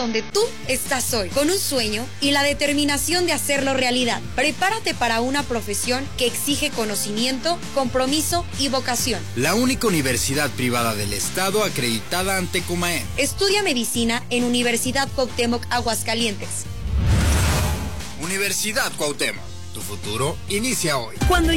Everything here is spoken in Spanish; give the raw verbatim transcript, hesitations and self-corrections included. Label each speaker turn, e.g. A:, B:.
A: donde tú estás hoy, con un sueño y la determinación de hacerlo realidad. Prepárate para una profesión que exige conocimiento, compromiso y vocación.
B: La única universidad privada del estado acreditada ante Comaem.
A: Estudia medicina en Universidad Cuauhtémoc, Aguascalientes.
B: Universidad Cuauhtémoc, tu futuro inicia hoy.
A: Cuando